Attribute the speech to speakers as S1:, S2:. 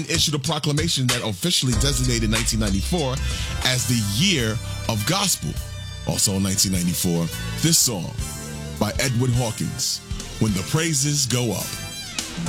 S1: issued a proclamation that officially designated 1994 as the year of gospel. Also in 1994, this song by Edward Hawkins, When the Praises Go Up.